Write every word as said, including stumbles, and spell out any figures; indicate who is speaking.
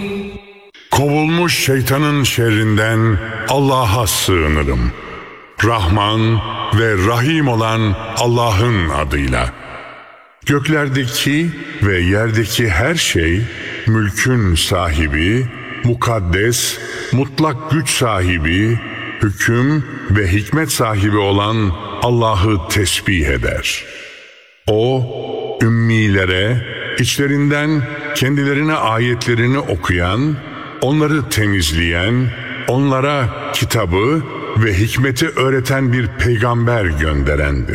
Speaker 1: Kovulmuş şeytanın şerrinden Allah'a sığınırım. Rahman ve Rahim olan Allah'ın adıyla. Göklerdeki ve yerdeki her şey, mülkün sahibi, mukaddes, mutlak güç sahibi, hüküm ve hikmet sahibi olan Allah'ı tesbih eder. O, ümmilere, içlerinden kendilerine ayetlerini okuyan, onları temizleyen, onlara kitabı ve hikmeti öğreten bir peygamber gönderendir.